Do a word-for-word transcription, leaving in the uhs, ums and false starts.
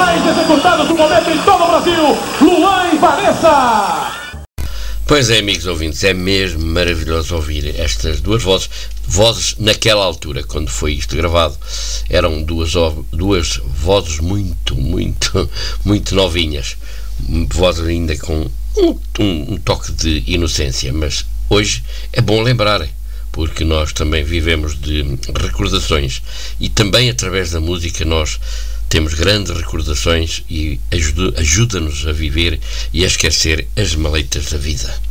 mais executados do momento em todo o Brasil, Luan e Vanessa. Pois é, amigos ouvintes, é mesmo maravilhoso ouvir estas duas vozes. Vozes naquela altura, quando foi isto gravado, eram duas, duas vozes muito, muito, muito novinhas. Vozes ainda com um, um, um toque de inocência, mas hoje é bom lembrar, porque nós também vivemos de recordações e também através da música nós temos grandes recordações e ajuda, ajuda-nos a viver e a esquecer as maleitas da vida.